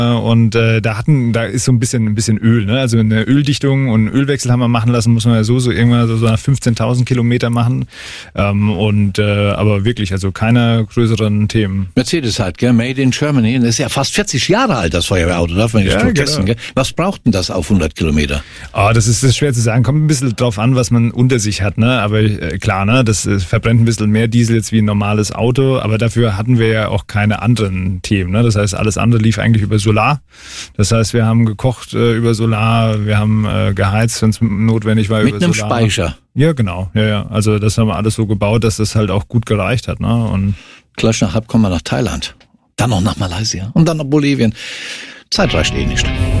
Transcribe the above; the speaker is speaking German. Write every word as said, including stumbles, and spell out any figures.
Und äh, da hatten, da ist so ein bisschen ein bisschen Öl, ne? Also eine Öldichtung und einen Ölwechsel haben wir machen lassen, muss man ja so so irgendwann so, so fünfzehntausend Kilometer machen. Ähm, und äh, aber wirklich, also keine größeren Themen. Mercedes halt, gell? Made in Germany. Das ist ja fast vierzig Jahre alt, das Feuerwehrauto, darf man nicht Ja, vergessen, genau. gell? Was braucht denn das auf hundert Kilometer? Ah, das ist, das ist schwer zu sagen. Kommt ein bisschen drauf an, was man unter sich hat, ne? Aber äh, klar, ne? Das äh, verbrennt ein bisschen mehr Diesel jetzt wie ein normales Auto, aber dafür hatten wir ja auch keine anderen Themen, ne? Das heißt, alles andere lief eigentlich über Solar. Das heißt, wir haben gekocht äh, über Solar, wir haben äh, geheizt, wenn es notwendig war, Mit über einem Solar. Speicher. Ja, genau. Ja, ja. Also das haben wir alles so gebaut, dass das halt auch gut gereicht hat, ne? Und Gleich nach halb kommen wir nach Thailand. Dann noch nach Malaysia und dann nach Bolivien. Zeit reicht eh nicht.